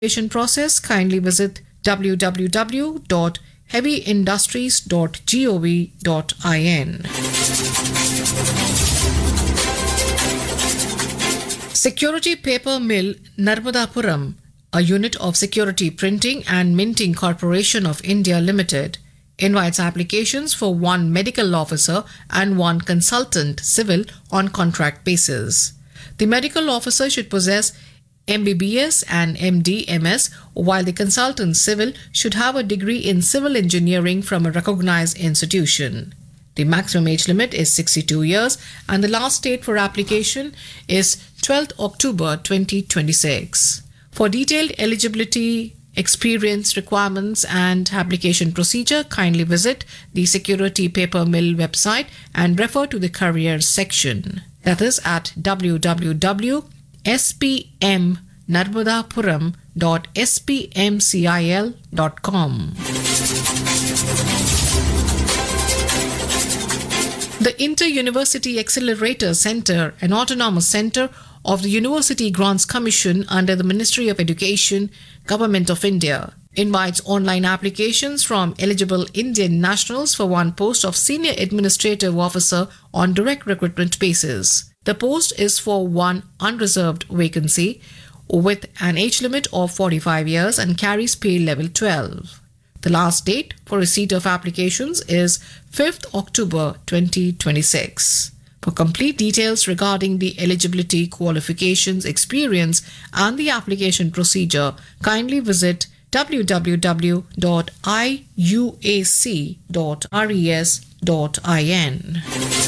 application process, kindly visit www.heavyindustries.gov.in. Security Paper Mill Narmadapuram, a unit of Security Printing and Minting Corporation of India Limited, invites applications for one medical officer and one consultant civil on contract basis. The medical officer should possess MBBS and MD MS, while the consultant civil should have a degree in civil engineering from a recognized institution. The maximum age limit is 62 years and the last date for application is 12th October 2026. For detailed eligibility, experience requirements and application procedure, kindly visit the Security Paper Mill website and refer to the careers section. That is at www.spmnarmadapuram.spmcil.com. The Inter-University Accelerator Center, an autonomous center of the University Grants Commission under the Ministry of Education, Government of India, invites online applications from eligible Indian nationals for one post of Senior Administrative Officer on direct recruitment basis. The post is for one unreserved vacancy with an age limit of 45 years and carries pay level 12. The last date for receipt of applications is 5th October 2026. For complete details regarding the eligibility, qualifications, experience, and the application procedure, kindly visit www.iuac.res.in.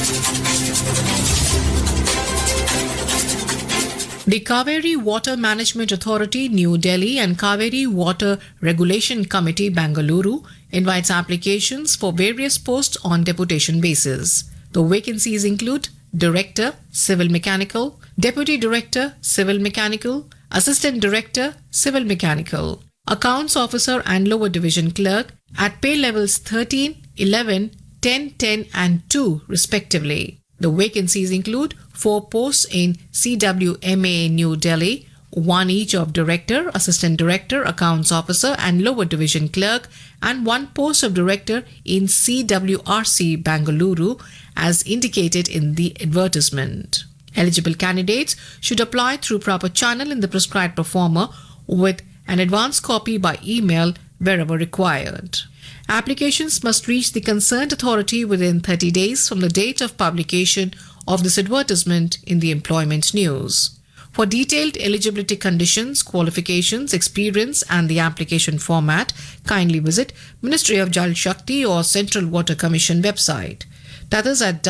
The Kaveri Water Management Authority, New Delhi, and Kaveri Water Regulation Committee, Bangalore, invites applications for various posts on deputation basis. The vacancies include Director, Civil Mechanical, Deputy Director, Civil Mechanical, Assistant Director, Civil Mechanical, Accounts Officer and Lower Division Clerk at pay levels 13, 11, 10, 10 and 2 respectively. The vacancies include 4 posts in CWMA New Delhi, 1 each of Director, Assistant Director, Accounts Officer and Lower Division Clerk, and 1 post of Director in CWRC Bangalore as indicated in the advertisement. Eligible candidates should apply through proper channel in the prescribed proforma with an advance copy by email wherever required. Applications must reach the concerned authority within 30 days from the date of publication of this advertisement in the employment news. For detailed eligibility conditions, qualifications, experience and the application format, kindly visit Ministry of Jal Shakti or Central Water Commission website. That is at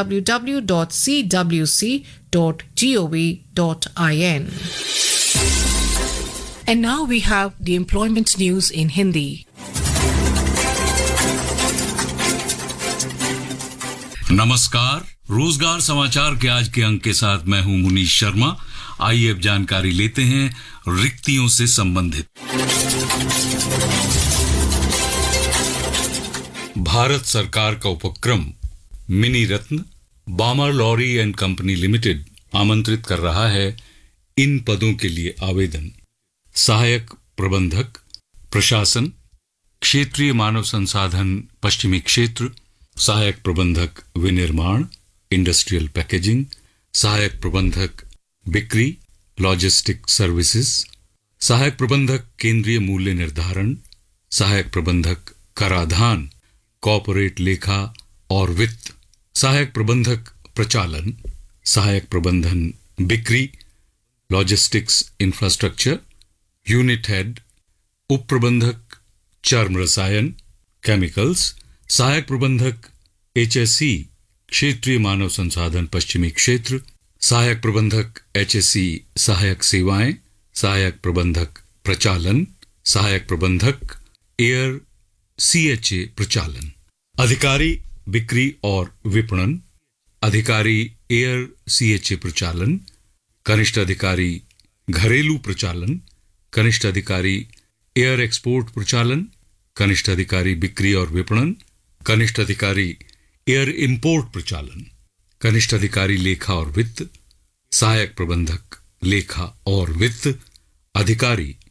www.cwc.gov.in. And now we have the employment news in Hindi. नमस्कार, रोजगार समाचार के आज के अंक के साथ मैं हूं मुनीश शर्मा। आइए अब जानकारी लेते हैं रिक्तियों से संबंधित। भारत सरकार का उपक्रम mini Ratna बामर lorry and company limited आमंत्रित कर रहा है इन पदों के लिए आवेदन। सहायक प्रबंधक प्रशासन, क्षेत्रीय मानव संसाधन पश्चिमी क्षेत्र, सहायक प्रबंधक विनिर्माण इंडस्ट्रियल पैकेजिंग, सहायक प्रबंधक बिक्री लॉजिस्टिक सर्विसेज, सहायक प्रबंधक केंद्रीय मूल्य निर्धारण, सहायक प्रबंधक कराधान कॉर्पोरेट लेखा और वित्त, सहायक प्रबंधक प्रचालन, सहायक प्रबंधन बिक्री लॉजिस्टिक्स इंफ्रास्ट्रक्चर, यूनिट हेड, उप प्रबंधक चर्म रसायन केमिकल्स, सहायक प्रबंधक एचएससी क्षेत्रीय मानव संसाधन पश्चिमी क्षेत्र, सहायक प्रबंधक एचएससी सहायक सेवाएं, सहायक प्रबंधक प्रचालन, सहायक प्रबंधक एयर सीएचए प्रचालन, अधिकारी बिक्री और विपणन, अधिकारी एयर सीएचए प्रचालन, कनिष्ठ अधिकारी घरेलू प्रचालन, कनिष्ठ अधिकारी एयर एक्सपोर्ट प्रचालन, कनिष्ठ अधिकारी बिक्री और विपणन, कनिष्ठ अधिकारी एयर इंपोर्ट प्रचालन, कनिष्ठ अधिकारी लेखा और वित्त, सहायक प्रबंधक लेखा और वित्त, अधिकारी